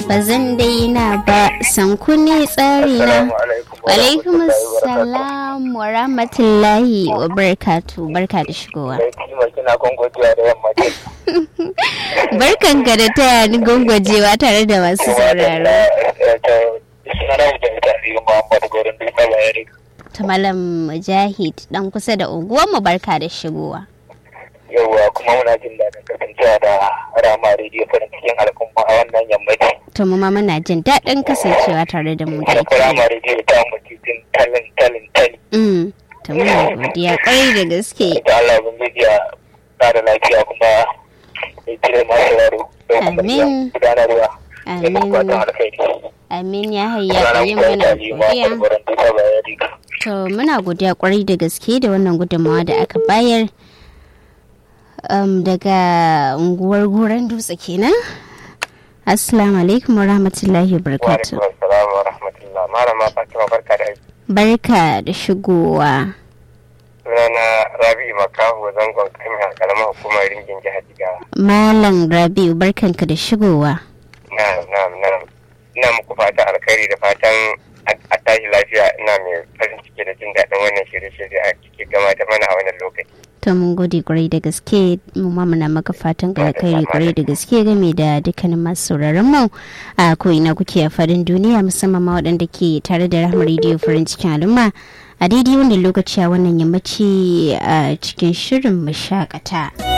ba zan daina ba san ku ne tsari na. Alaikum assalam wa rahmatullahi wa barakatuh. Barka da shigowa. Barkan ka da taya ni gwangwajewa tare da masu sauraro. Ta Malam Mujahid dan kusa da unguwar mu, barka da shigowa. Yauwa, kuma muna jin daɗin kasancewa da Rama Radio farin cikin al'umma a wannan yammaci. To mu ma muna jin daɗin kasancewa tare da mu da ita. Rama Radio ta mu cikin talin. To muna godiya kwarai da gaske. Da Allah ubangiji ya ƙara lafiya kuma ya cire masu yaro. Amin. Gudanarwa. Amin ya hayya yin mana godiya. To muna godiya kwarai da gaske da wannan gudunmawa da aka bayar. Daga unguwar Goron Dutse kenan. Assalamu alaikum wa rahmatullahi wa barakatuh. Wa alaikum assalam wa rahmatullah. Malama Fatima, barka da aiki. Barka da shigowa. Sunana Rabi'u Makahu, zangon Kamiya, karamar hukumar Ringin jihar Jigawa. Malam Rabi'u, barkanka da shigowa. Na'am. Ina muku fata alkhairi da fatan a tashi lafiya. Ina mai farin ciki da jin daɗin wannan shirye-shirye a cikin gama da mana a wannan lokaci. To mun gode kwarai da gaske, mu ma muna maka fatan alkhairi kwarai da gaske game da dukkanin masu sauraron mu a ko ina kuke a farin duniya, musamman ma waɗanda ke tare da Rahama Radio farin cikin al'umma a daidai wannan lokaci a wannan yammaci a cikin shirin mu shakata.